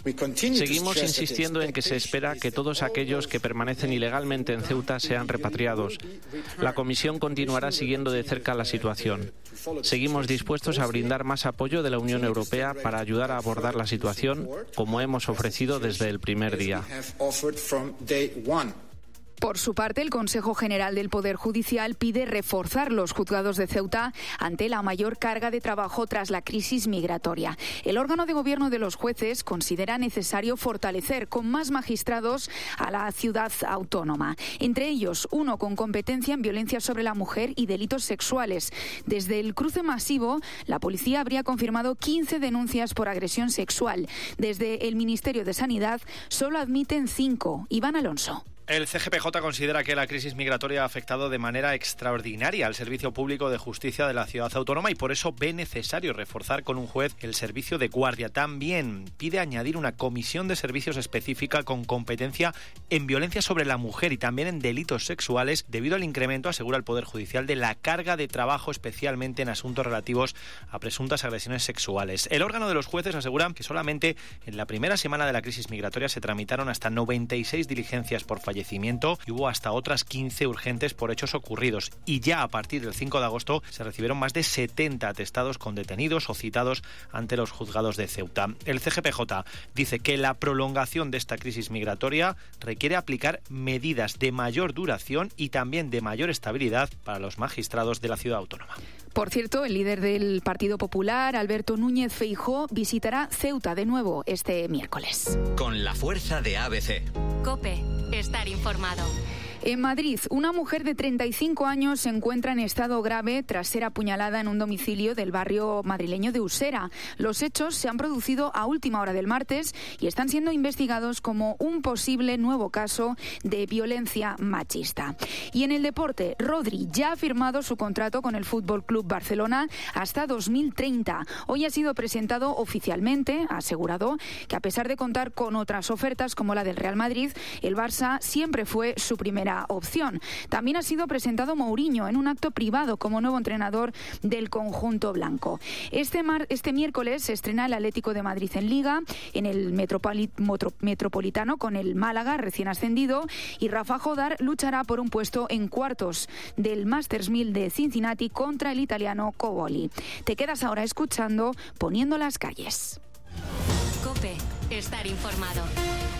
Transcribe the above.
Seguimos insistiendo en que se espera que todos aquellos que permanecen ilegalmente en Ceuta sean repatriados. La Comisión continuará siguiendo de cerca la situación. Seguimos dispuestos a brindar más apoyo de la Unión Europea para ayudar a abordar la situación, como hemos ofrecido desde el primer día. Por su parte, el Consejo General del Poder Judicial pide reforzar los juzgados de Ceuta ante la mayor carga de trabajo tras la crisis migratoria. El órgano de gobierno de los jueces considera necesario fortalecer con más magistrados a la ciudad autónoma. Entre ellos, uno con competencia en violencia sobre la mujer y delitos sexuales. Desde el cruce masivo, la policía habría confirmado 15 denuncias por agresión sexual. Desde el Ministerio de Sanidad solo admiten 5. Iván Alonso. El CGPJ considera que la crisis migratoria ha afectado de manera extraordinaria al servicio público de justicia de la ciudad autónoma y por eso ve necesario reforzar con un juez el servicio de guardia. También pide añadir una comisión de servicios específica con competencia en violencia sobre la mujer y también en delitos sexuales debido al incremento, asegura el Poder Judicial, de la carga de trabajo, especialmente en asuntos relativos a presuntas agresiones sexuales. El órgano de los jueces asegura que solamente en la primera semana de la crisis migratoria se tramitaron hasta 96 diligencias por fallecimiento y hubo hasta otras 15 urgentes por hechos ocurridos. Y ya a partir del 5 de agosto se recibieron más de 70 atestados con detenidos o citados ante los juzgados de Ceuta. El CGPJ dice que la prolongación de esta crisis migratoria requiere aplicar medidas de mayor duración y también de mayor estabilidad para los magistrados de la ciudad autónoma. Por cierto, el líder del Partido Popular, Alberto Núñez Feijóo, visitará Ceuta de nuevo este miércoles. Con la fuerza de ABC. COPE. Estar informado. En Madrid, una mujer de 35 años se encuentra en estado grave tras ser apuñalada en un domicilio del barrio madrileño de Usera. Los hechos se han producido a última hora del martes y están siendo investigados como un posible nuevo caso de violencia machista. Y en el deporte, Rodri ya ha firmado su contrato con el Fútbol Club Barcelona hasta 2030. Hoy ha sido presentado oficialmente, ha asegurado que a pesar de contar con otras ofertas como la del Real Madrid, el Barça siempre fue su primera opción. También ha sido presentado Mourinho en un acto privado como nuevo entrenador del conjunto blanco. Este miércoles se estrena el Atlético de Madrid en Liga, en el Metropolitano con el Málaga recién ascendido, y Rafa Jodar luchará por un puesto en cuartos del Masters 1000 de Cincinnati contra el italiano Coboli. Te quedas ahora escuchando Poniendo las calles. COPE. Estar informado.